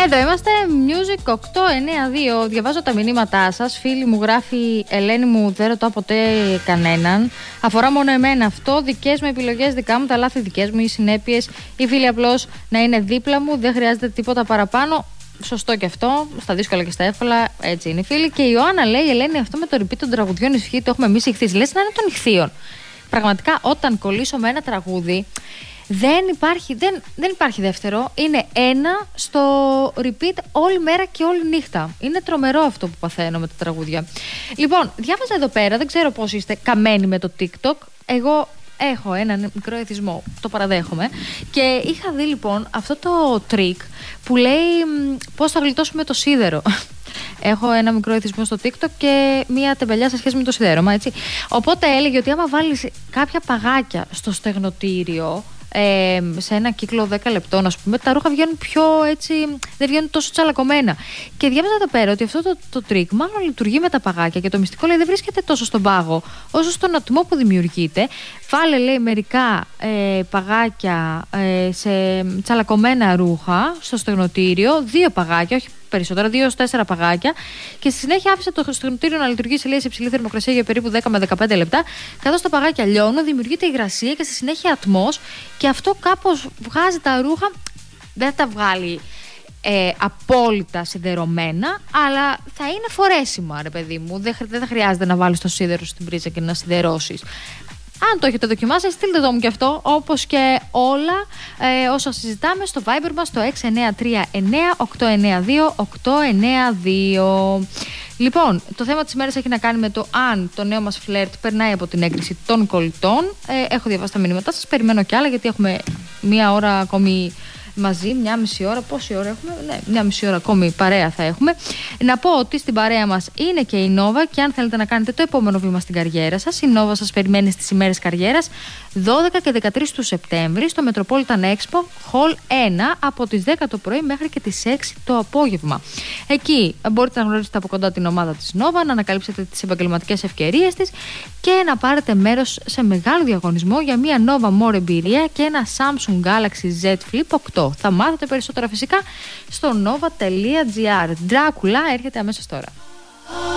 Εδώ είμαστε, Music 892. Διαβάζω τα μηνύματά σας. Φίλη μου γράφει: Ελένη μου, δεν ρωτάω ποτέ κανέναν. Αφορά μόνο εμένα αυτό. Δικές μου επιλογές, δικά μου τα λάθη, δικές μου οι συνέπειες. Η φίλη απλώς να είναι δίπλα μου. Δεν χρειάζεται τίποτα παραπάνω. Σωστό και αυτό. Στα δύσκολα και στα εύκολα. Έτσι είναι οι φίλοι. Και η Ιωάννα λέει: Ελένη, αυτό με το repeat των τραγουδιών ισχύει. Το έχουμε εμείς ηχθείς. Λες να είναι των ηχθείων. Πραγματικά, όταν κολλήσω με ένα τραγούδι. Δεν υπάρχει δεύτερο. Είναι ένα στο repeat όλη μέρα και όλη νύχτα. Είναι τρομερό αυτό που παθαίνω με τα τραγούδια. Λοιπόν, διάβαζα εδώ πέρα, δεν ξέρω πώς είστε καμένοι με το TikTok. Εγώ έχω έναν μικρό εθισμό, το παραδέχομαι. Και είχα δει λοιπόν αυτό το trick που λέει πώς θα γλιτώσουμε το σίδερο. Έχω ένα μικρό εθισμό στο TikTok και μία τεμπελιά σε σχέση με το σιδέρωμα, έτσι. Οπότε έλεγε ότι άμα βάλεις κάποια παγάκια στο στεγνοτήριο, σε ένα κύκλο 10 λεπτών, ας πούμε, τα ρούχα βγαίνουν πιο έτσι, δεν βγαίνουν τόσο τσαλακωμένα. Και διάβαζα εδώ πέρα ότι αυτό το τρίκ μάλλον λειτουργεί με τα παγάκια και το μυστικό λέει δεν βρίσκεται τόσο στον πάγο όσο στον ατμό που δημιουργείται. Βάλε, λέει, μερικά παγάκια σε τσαλακωμένα ρούχα στο στεγνοτήριο, 2 παγάκια, όχι περισσότερα, 2-4 παγάκια, και στη συνέχεια άφησε το στεγνοτήριο να λειτουργήσει, λέει, σε υψηλή θερμοκρασία για περίπου 10 με 15 λεπτά. Καθώς τα παγάκια λιώνουν, δημιουργείται υγρασία και στη συνέχεια ατμός, και αυτό κάπως βγάζει τα ρούχα. Δεν θα τα βγάλει απόλυτα σιδερωμένα, αλλά θα είναι φορέσιμα, ρε παιδί μου. Δεν θα χρειάζεται να βάλεις το σίδερο στην πρίζα και να σιδερώσεις. Αν το έχετε δοκιμάσει, στείλτε το μου και αυτό, όπως και όλα όσα συζητάμε στο Viber μας, το 6939-892-892. Λοιπόν, το θέμα της ημέρας έχει να κάνει με το αν το νέο μας φλερτ περνάει από την έγκριση των κολλητών. Έχω διαβάσει τα μηνύματά σας, περιμένω κι άλλα, γιατί έχουμε μία ώρα ακόμη μαζί, 1,5 ώρα. Πόση ώρα έχουμε? Ναι, 1,5 ώρα ακόμη παρέα θα έχουμε. Να πω ότι στην παρέα μας είναι και η Nova, και αν θέλετε να κάνετε το επόμενο βήμα στην καριέρα σας, η Nova σας περιμένει στις ημέρες καριέρας 12 και 13 του Σεπτέμβρη στο Metropolitan Expo Hall 1 από τις 10 το πρωί μέχρι και τις 6 το απόγευμα. Εκεί μπορείτε να γνωρίσετε από κοντά την ομάδα της Nova, να ανακαλύψετε τις επαγγελματικές ευκαιρίες της και να πάρετε μέρος σε μεγάλο διαγωνισμό για μια Nova More εμπειρία και ένα Samsung Galaxy Z Flip 8. Θα μάθετε περισσότερα φυσικά στο nova.gr. Dracula έρχεται αμέσως τώρα.